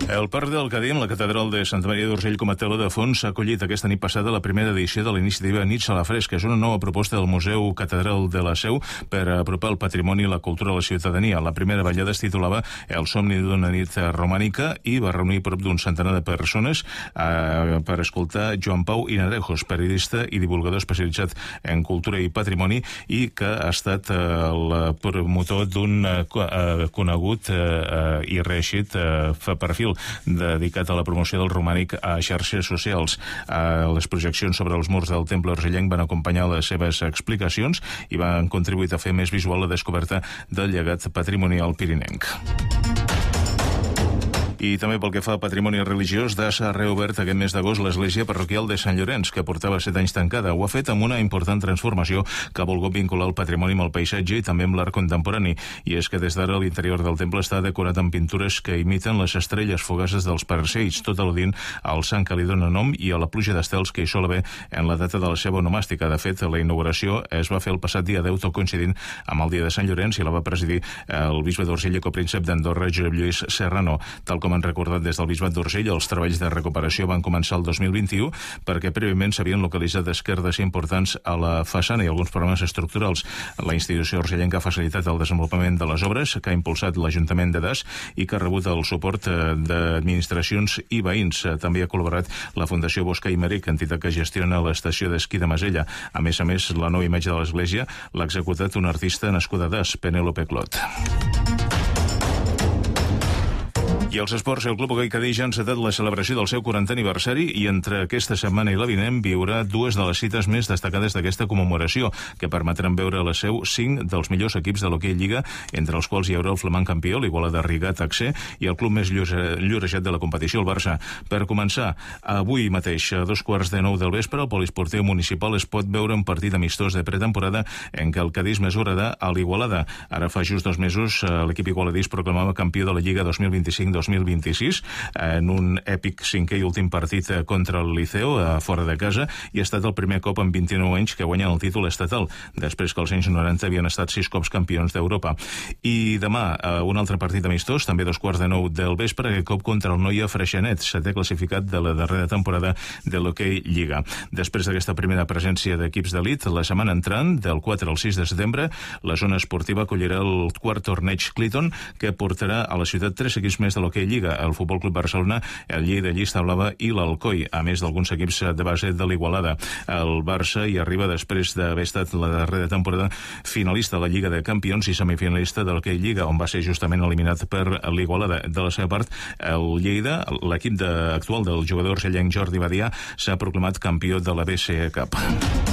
El Parc del Cadí, la catedral de Santa Maria d'Urgell com a tela de fons, ha acollit aquesta nit passada la primera edició de la iniciativa Nits a la Fresca. És una nova proposta del Museu Catedral de la Seu per apropar el patrimoni i la cultura a la ciutadania. La primera ballada es titulava El somni d'una nit romànica i va reunir prop d'un centenar de persones per escoltar Joan Pau Hinarejos, periodista i divulgador especialitzat en cultura i patrimoni i que ha estat el promotor d'un conegut i reeixit perfil dedicat a la promoció del romànic a xarxes socials. Les projeccions sobre els murs del temple urgellenc van acompanyar les seves explicacions i van contribuir a fer més visual la descoberta del llegat patrimonial pirinenc. I també pel que fa a patrimoni religiós, DAS ha reobert aquest mes d'agost l'església parroquial de Sant Llorenç, que portava 7 anys tancada. Ho ha fet amb una important transformació que ha volgut vincular el patrimoni amb el paisatge i també amb l'art contemporani. I és que des d'ara l'interior del temple està decorat amb pintures que imiten les estrelles fugaces dels parcells, tot al·ludint al sant que li dona nom i a la pluja d'estels que hi sol haver en la data de la seva onomàstica. De fet, la inauguració es va fer el passat dia 10, tot coincidint amb el dia de Sant Llorenç, i la va presidir el bisbe d'Urgell i copríncep d'Andorra, Josep Lluís Serrano. Tal com han recordat des del Bisbat d'Urgell, els treballs de recuperació van començar el 2021 perquè prèviament s'havien localitzat esquerdes importants a la façana i alguns problemes estructurals. La institució urgellenca ha facilitat el desenvolupament de les obres que ha impulsat l'Ajuntament de Das i que ha rebut el suport d'administracions i veïns. També ha col·laborat la Fundació Bosca i Maric, entitat que gestiona l'estació d'esquí de Masella. A més, la nova imatge de l'església l'ha executat un artista nascuda a Das, Penélope Clot. I els esports, el Club Hoquei Cadí ja ha encetat la celebració del seu 40è aniversari i entre aquesta setmana i la vinent viurà dues de les cites més destacades d'aquesta commemoració, que permetran veure a la Seu 5 dels millors equips de l'Hoquei Lliga, entre els quals hi haurà el flamant campió, l'Igualada Rigat AC, i el club més llorejat de la competició, el Barça. Per començar, avui mateix, a 8:45 del vespre, al Poliesportiu Municipal es pot veure un partit amistós de pretemporada en què el Cadí es mesurarà a l'Igualada. Ara fa just 2 mesos, l'equip igualadí es proclamava campió de la Lliga 2025-2026 en un èpic 5è i últim partit contra el Liceo fora de casa, i ha estat el primer cop en 29 anys que guanyen el títol estatal, després que als anys 90 havien estat 6 cops campions d'Europa. I demà un altre partit amistós, també 8:45 del vespre, aquest cop contra el Noia Freixenet, 7è classificat de la darrera temporada de l'Hoquei Lliga. Després d'aquesta primera presència d'equips d'elit, la setmana entrant, del 4 al 6 de setembre, la zona esportiva acollirà el quart torneig Cliton, que portarà a la ciutat 3 equips més de l'Hoquei Lliga, el Futbol Club Barcelona, el Lleida Llista Blava i l'Alcoi, a més d'alguns equips de base de l'Igualada. El Barça hi arriba després d'haver estat la darrera temporada finalista de la Lliga de Campions i semifinalista de l'Hoquei Lliga, on va ser justament eliminat per l'Igualada. De la seva part, el Lleida, l'equip actual del jugador urgellenc Jordi Badià, s'ha proclamat campió de la BCE Cup.